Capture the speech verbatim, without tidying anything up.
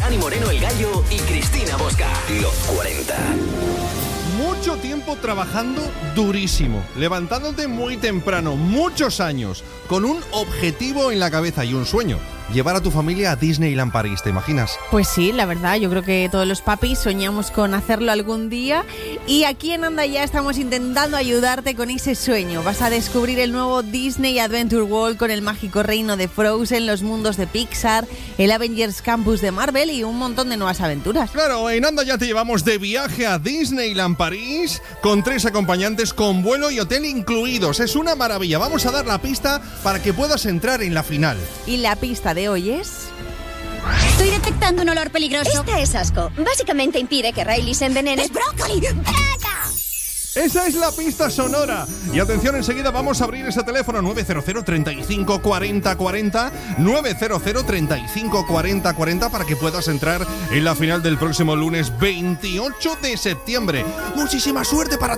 Dani Moreno, El Gallo y Cristina Bosca. Los cuarenta. Mucho tiempo trabajando durísimo, levantándote muy temprano, muchos años, con un objetivo en la cabeza y un sueño: llevar a tu familia a Disneyland París, ¿te imaginas? Pues sí, la verdad, yo creo que todos los papis soñamos con hacerlo algún día, y aquí en Anda Ya estamos intentando ayudarte con ese sueño. Vas a descubrir el nuevo Disney Adventure World con el mágico reino de Frozen, los mundos de Pixar, el Avengers Campus de Marvel y un montón de nuevas aventuras. Claro, en Anda Ya te llevamos de viaje a Disneyland París con tres acompañantes, con vuelo y hotel incluidos. Es una maravilla. Vamos a dar la pista para que puedas entrar en la final. Y la pista de hoy es... Estoy detectando un olor peligroso. Esta es asco. Básicamente impide que Riley se envenene. ¡Es brócoli! Esa es la pista sonora. Y atención, enseguida vamos a abrir ese teléfono nueve cero cero, treinta y cinco, cuarenta, cuarenta, nueve cero cero, treinta y cinco, cuarenta, cuarenta para que puedas entrar en la final del próximo lunes veintiocho de septiembre. Muchísima suerte para